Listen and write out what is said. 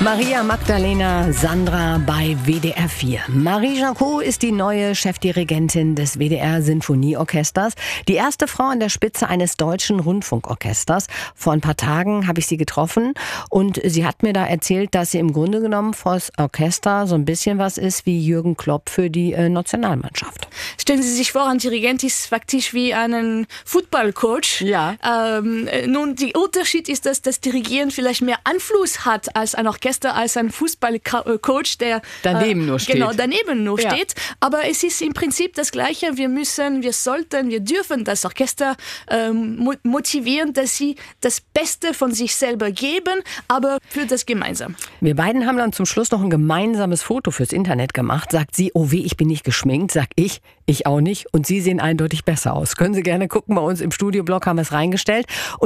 Maria Magdalena Sandra bei WDR 4. Marie Jacot ist die neue Chefdirigentin des WDR Sinfonieorchesters. Die erste Frau an der Spitze eines deutschen Rundfunkorchesters. Vor ein paar Tagen habe ich sie getroffen und sie hat mir da erzählt, dass sie im Grunde genommen fürs Orchester so ein bisschen was ist wie Jürgen Klopp für die Nationalmannschaft. Stellen Sie sich vor, ein Dirigent ist faktisch wie ein Footballcoach. Ja. Nun, der Unterschied ist, dass das Dirigieren vielleicht mehr Einfluss hat als ein Orchester, als ein Fußballcoach, der daneben nur steht. Genau, daneben nur Ja. steht. Aber es ist im Prinzip das Gleiche. Wir dürfen das Orchester motivieren, dass sie das Beste von sich selber geben, aber für das Gemeinsam. Wir beiden haben dann zum Schluss noch ein gemeinsames Foto fürs Internet gemacht. Sagt sie, oh weh, ich bin nicht geschminkt. Sag ich auch nicht. Und Sie sehen eindeutig besser aus. Können Sie gerne gucken, bei uns im Studioblog haben wir es reingestellt.